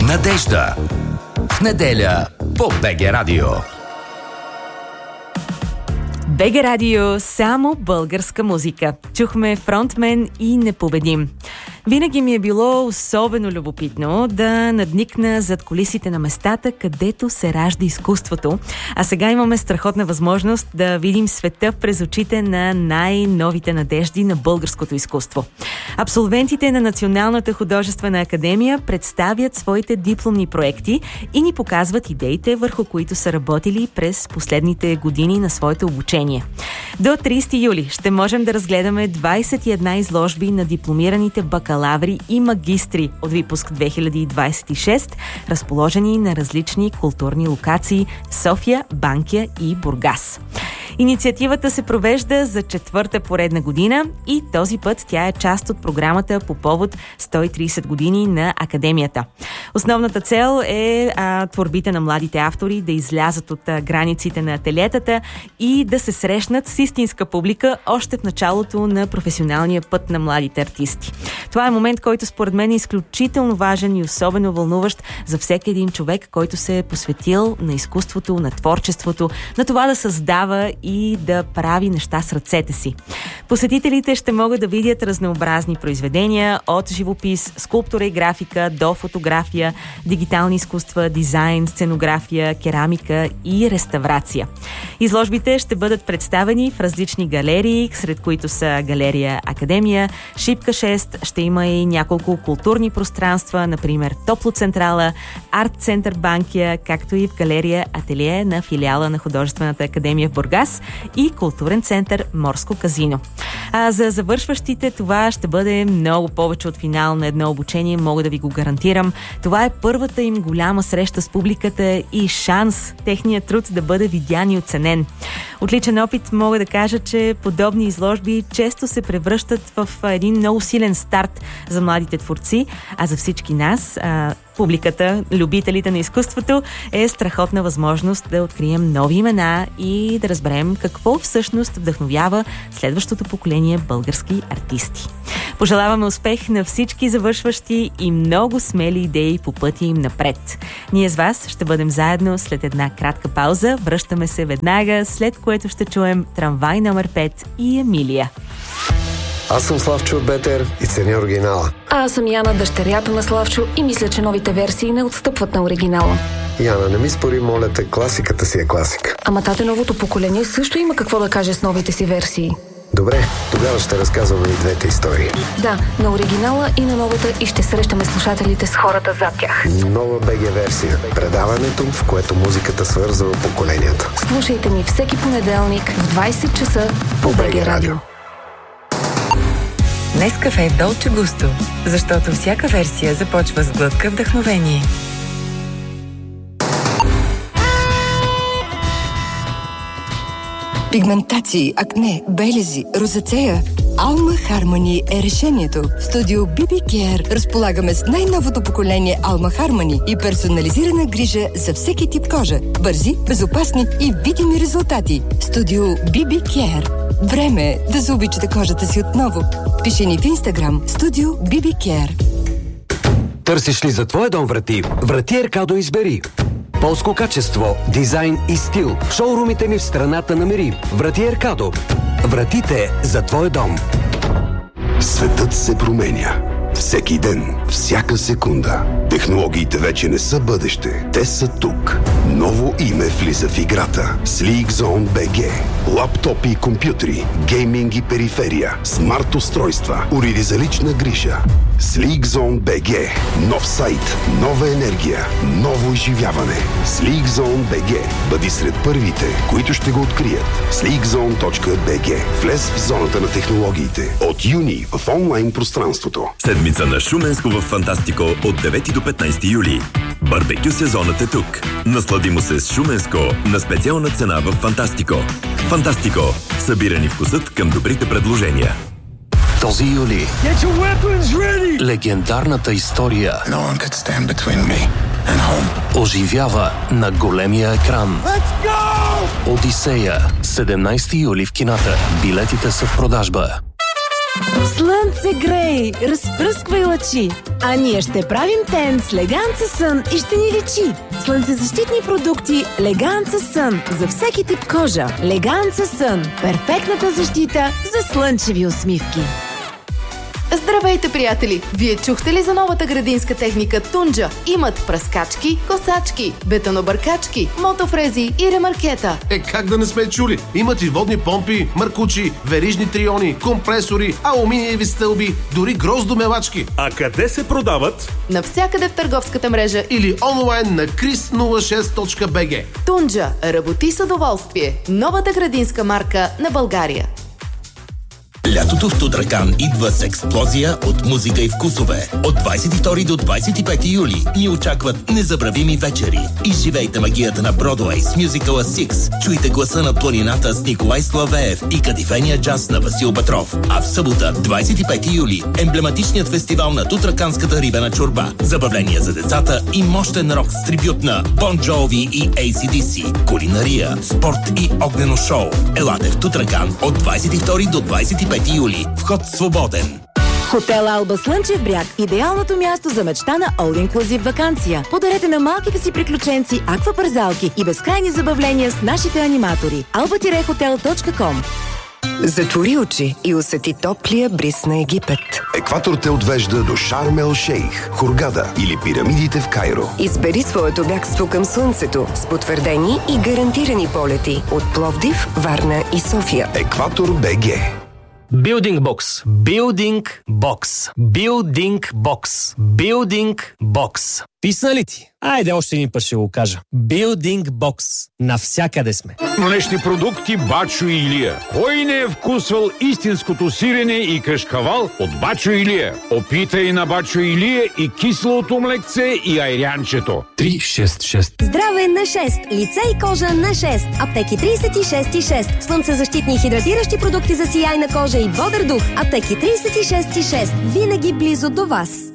Надежда. В неделя по БГ Радио. БГ Радио, само българска музика. Чухме Фронтмен и Непобедим. Винаги ми е било особено любопитно да надникна зад кулисите на местата, където се ражда изкуството. А сега имаме страхотна възможност да видим света през очите на най-новите надежди на българското изкуство. Абсолвентите на Националната художествена академия представят своите дипломни проекти и ни показват идеите, върху които са работили през последните години на своето обучение. До 30 юли ще можем да разгледаме 21 изложби на дипломираните бакалаври и магистри от випуск 2026, разположени на различни културни локации в София, Банкя и Бургас. Инициативата се провежда за 4-та поредна година и този път тя е част от програмата по повод 130 години на Академията. Основната цел е творбите на младите автори да излязат от границите на ателиетата и да се срещнат с истинска публика още в началото на професионалния път на младите артисти. Това е момент, който според мен е изключително важен и особено вълнуващ за всеки един човек, който се е посветил на изкуството, на творчеството, на това да създава и да прави неща с ръцете си. Посетителите ще могат да видят разнообразни произведения от живопис, скулптура и графика до фотография, дигитални изкуства, дизайн, сценография, керамика и реставрация. Изложбите ще бъдат представени в различни галерии, сред които са галерия Академия, Шипка 6, ще има и няколко културни пространства, например Топлоцентрала, арт-център Банкия, както и в галерия Ателие на филиала на Художествената академия в Бургас и културен център Морско казино. А за завършващите това ще бъде много повече от финал на едно обучение, мога да ви го гарантирам. Това е първата им голяма среща с публиката и шанс техният труд да бъде видян и оценен. От личен опит мога да кажа, че подобни изложби често се превръщат в един много силен старт за младите творци, а за всички нас, публиката, любителите на изкуството, е страхотна възможност да открием нови имена и да разберем какво всъщност вдъхновява следващото поколение български артисти. Пожелаваме успех на всички завършващи и много смели идеи по пътя им напред. Ние с вас ще бъдем заедно след една кратка пауза. Връщаме се веднага, след което ще чуем Трамвай номер 5 и Емилия. Аз съм Славчо от Бетер и ценя оригинала. А аз съм Яна, дъщерята на Славчо, и мисля, че новите версии не отстъпват на оригинала. Яна, не ми спори, моля те, класиката си е класика. Ама тате, новото поколение също има какво да каже с новите си версии. Добре, тогава ще разказваме и двете истории. Да, на оригинала и на новата, и ще срещаме слушателите с хората зад тях. Нова БГ версия. Предаването, в което музиката свързва поколенията. Слушайте ни всеки понеделник в 20 часа по БГ Радио. Нескафе Долче Густо, защото всяка версия започва с глътка вдъхновение. Пигментации, акне, белези, розацея. Алма Хармони е решението. В студио BB Care разполагаме с най-новото поколение Алма Хармони и персонализирана грижа за всеки тип кожа. Бързи, безопасни и видими резултати. Студио BB Care. Време е да заобичате кожата си отново. Пиши ни в Инстаграм Студио BB Care. Търсиш ли за твоя дом врати? Врати Еркадо избери. Полско качество, дизайн и стил. Шоурумите ни в страната намери. Врати Еркадо. Вратите за твой дом. Светът се променя. Всеки ден, всяка секунда. Технологиите вече не са бъдеще. Те са тук. Ново име влиза в играта. SleekZone BG. Лаптопи и компютри, гейминг и периферия, смарт устройства, уреди за лична грижа. SleekZone BG. Нов сайт, нова енергия, ново изживяване. SleekZone BG. Бъди сред първите, които ще го открият. sleekzone.bg. Влез в зоната на технологиите. От юни в онлайн пространството. Седмица на Шуменско в Фантастико от 9 до 15 юли. Барбекю сезонът е тук. Насладимо се с Шуменско на специална цена в Фантастико. Фантастико. Събирани вкусът към добрите предложения. Този юли легендарната история оживява на големия екран. Одисея. 17 юли в кината. Билетите са в продажба. Слънце грей, разпръсквай лъчи, а ние ще правим тен с Леганца Сън и ще ни лечи. Слънцезащитни продукти Леганца Сън за всеки тип кожа. Леганца Сън – перфектната защита за слънчеви усмивки. Здравейте, приятели! Вие чухте ли за новата градинска техника Тунджа? Имат пръскачки, косачки, бетонобъркачки, мотофрези и ремаркета. Как да не сме чули? Имат и водни помпи, маркучи, верижни триони, компресори, алуминиеви стълби, дори гроздомелачки. А къде се продават? Навсякъде в търговската мрежа или онлайн на chris06.bg. Тунджа. Работи с удоволствие. Новата градинска марка на България. Лятото в Тутракан идва с експлозия от музика и вкусове. От 22 до 25 юли ни очакват незабравими вечери. Изживейте магията на Бродуей с мюзикъла Six. Чуйте гласа на планината с Николай Славеев и кадифения джаз на Васил Петров. А в събота, 25 юли, емблематичният фестивал на тутраканската рибена чорба. Забавления за децата и мощен рок с трибют на Bon Jovi и AC/DC. Кулинария, спорт и огнено шоу. Елате в Тутракан от 22 до 25 юли. Вход свободен. Хотел Алба Слънчев бряг – идеалното място за мечта на all-inclusive ваканция. Подарете на малките си приключенци аквапарзалки и безкрайни забавления с нашите аниматори. alba-hotel.com. Затвори очи и усети топлия бриз на Египет. Екватор те отвежда до Шарм ел Шейх, Хургада или пирамидите в Кайро. Избери своето бягство към слънцето с потвърдени и гарантирани полети от Пловдив, Варна и София. Екватор БГ. Building Box. Building Box. Building Box. Building Box. Писна ли ти? Айде още един път ще го кажа. Building Box. Навсякъде сме. Млечни продукти Бачо и Илия. Кой не е вкусвал истинското сирене и кашкавал от Бачо и Илия? Опитай на Бачо и Илия и киселото млекце и айрянчето. 366. Здраве на 6. Лице и кожа на 6. Аптеки 36,6. Слънцезащитни и хидратиращи продукти за сияйна кожа и бодър дух. Аптеки 36,6. Винаги близо до вас.